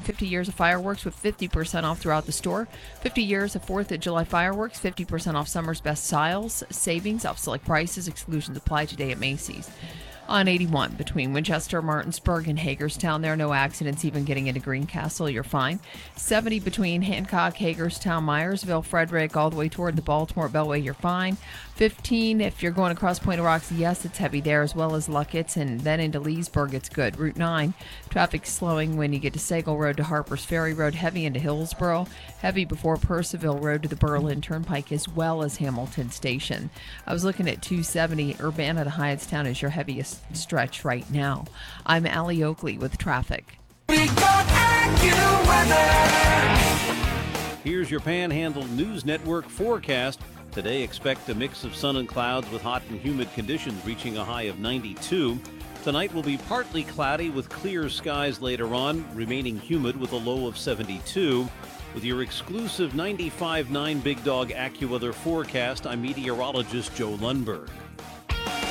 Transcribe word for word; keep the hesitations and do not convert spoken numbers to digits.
fifty years of fireworks with fifty percent off throughout the store. fifty years of fourth of July fireworks, fifty percent off summer's best styles. Savings off select prices. Exclusions apply today at Macy's. On eighty-one, between Winchester, Martinsburg, and Hagerstown, there are no accidents even getting into Greencastle. You're fine. seventy between Hancock, Hagerstown, Myersville, Frederick, all the way toward the Baltimore Beltway. You're fine. fifteen, if you're going across Point of Rocks, yes, it's heavy there, as well as Luckett's, and then into Leesburg, it's good. Route nine, traffic slowing when you get to Sagal Road to Harper's Ferry Road, heavy into Hillsboro, heavy before Percival Road to the Berlin Turnpike, as well as Hamilton Station. I was looking at two seventy, Urbana to Hyattstown is your heaviest stretch right now. I'm Allie Oakley with traffic. Here's your Panhandle News Network forecast. Today, expect a mix of sun and clouds with hot and humid conditions reaching a high of ninety-two. Tonight will be partly cloudy with clear skies later on, remaining humid with a low of seventy-two. With your exclusive ninety-five point nine Big Dog AccuWeather forecast, I'm meteorologist Joe Lundberg.